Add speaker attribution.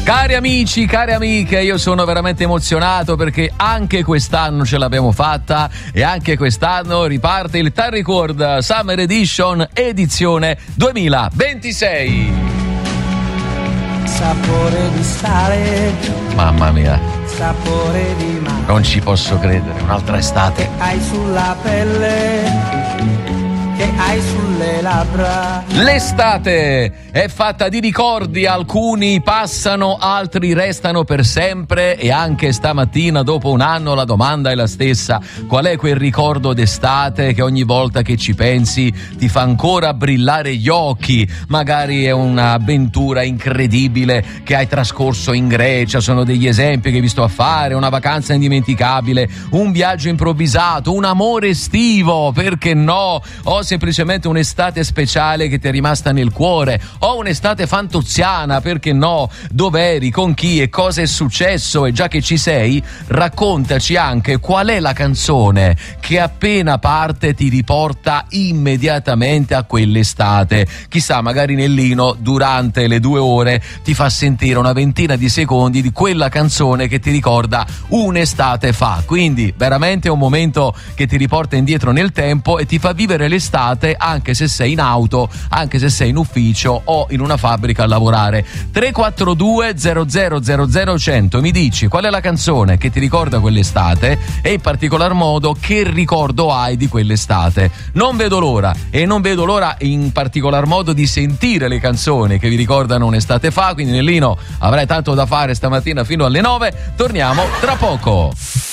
Speaker 1: Cari amici, cari amiche, io sono veramente emozionato perché anche quest'anno ce l'abbiamo fatta e anche quest'anno riparte il Time Record Summer Edition edizione 2026.
Speaker 2: Sapore di sale,
Speaker 1: Mamma mia,
Speaker 2: sapore di mare,
Speaker 1: non ci posso credere, un'altra estate.
Speaker 2: hai sulla pelle, che hai sulle labbra.
Speaker 1: L'estate è fatta di ricordi, alcuni passano, altri restano per sempre e anche stamattina dopo un anno la domanda è la stessa: qual è quel ricordo d'estate che ogni volta che ci pensi ti fa ancora brillare gli occhi? Magari è un'avventura incredibile che hai trascorso in Grecia, sono degli esempi che vi sto a fare, una vacanza indimenticabile, un viaggio improvvisato, un amore estivo, perché no? O semplicemente un'estate speciale che ti è rimasta nel cuore, o un'estate fantoziana, perché no? Dov'eri, con chi e cosa è successo? E già che ci sei, raccontaci anche qual è la canzone che appena parte ti riporta immediatamente a quell'estate. Chissà, magari Nellino durante le 2 ore ti fa sentire una ventina di secondi di quella canzone che ti ricorda un'estate fa. Quindi veramente è un momento che ti riporta indietro nel tempo e ti fa vivere l'estate anche se sei in auto, anche se sei in ufficio o in una fabbrica a lavorare. 342 00 100, mi dici qual è la canzone che ti ricorda quell'estate e in particolar modo che ricordo hai di quell'estate. Non vedo l'ora, e non vedo l'ora in particolar modo di sentire le canzoni che vi ricordano un'estate fa. Quindi Nellino, avrai tanto da fare stamattina fino alle 9. Torniamo tra poco.